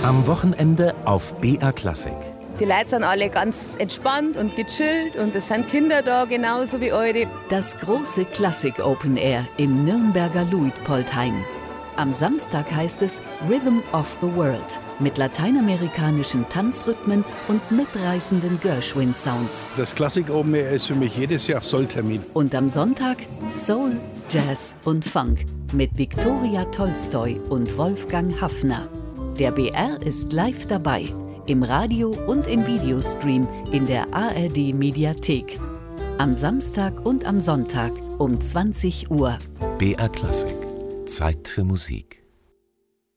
Am Wochenende auf BR Klassik. Die Leute sind alle ganz entspannt und gechillt und es sind Kinder da, genauso wie eure. Das große Klassik Open Air im Nürnberger Luitpoldhain. Am Samstag heißt es Rhythm of the World mit lateinamerikanischen Tanzrhythmen und mitreißenden Gershwin-Sounds. Das Klassik Open Air ist für mich jedes Jahr Solltermin. Und am Sonntag Soul, Jazz und Funk mit Viktoria Tolstoi und Wolfgang Haffner. Der BR ist live dabei, im Radio und im Videostream in der ARD Mediathek. Am Samstag und am Sonntag um 20 Uhr. BR Klassik. Zeit für Musik.